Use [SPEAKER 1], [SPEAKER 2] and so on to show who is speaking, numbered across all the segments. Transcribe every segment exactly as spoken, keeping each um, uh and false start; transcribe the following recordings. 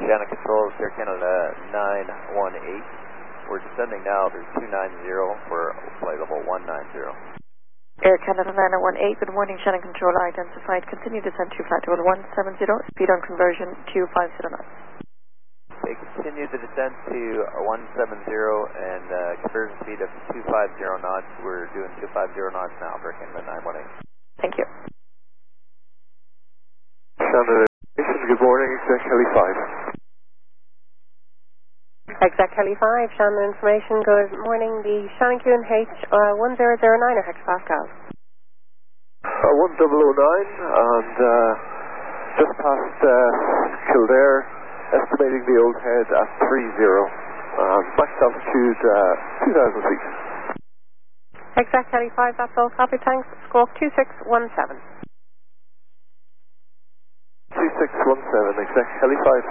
[SPEAKER 1] Shannon Control, Air Canada nine one eight. We're descending now through two nine zero for flight level one nine zero.
[SPEAKER 2] Air Canada nine one eight, good morning, Shannon Control identified. Continue descent to flight level one seven zero, speed on conversion two five zero knots.
[SPEAKER 1] Okay, continue the descent to one seven zero and uh, conversion speed of two five zero knots. We're doing two five zero knots now for Air Canada nine one eight.
[SPEAKER 2] Thank you.
[SPEAKER 3] Shannon, good morning, Exec Heli five.
[SPEAKER 4] Exec Heli five, Shannon information, good morning. The Shannon Q N H uh, one zero zero nine or hectopascals?
[SPEAKER 3] Uh, one thousand nine and uh, just past uh, Kildare, estimating the old head at three zero. Uh, max altitude uh, two thousand feet.
[SPEAKER 4] Exec Heli five, that's all. Copy, thanks. Squawk two six one seven.
[SPEAKER 3] two six one seven, Exec Heli five.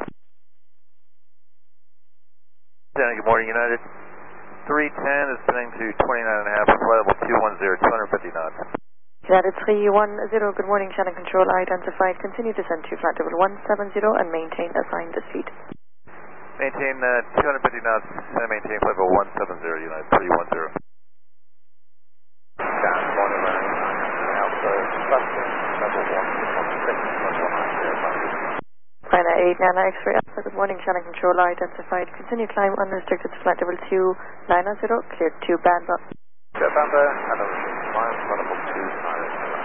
[SPEAKER 1] Good morning, United. three ten is descending to twenty-nine and a half, flight level two one zero, two hundred fifty knots.
[SPEAKER 2] United three one zero, good morning, Shannon Control identified. Continue descent to flight level one seven zero and maintain assigned speed.
[SPEAKER 1] Maintain uh, two hundred fifty knots and maintain flight level one seven zero, United three one zero.
[SPEAKER 3] Down, morning, running. Alpha, Sussex, level one six, level one nine zero five.
[SPEAKER 2] China eight Nana X-ray Alpha, good morning, Shannon Control identified. Continue climb unrestricted to flight level two nine zero, cleared to Bamba.
[SPEAKER 3] Bamba, and a miles level two nine.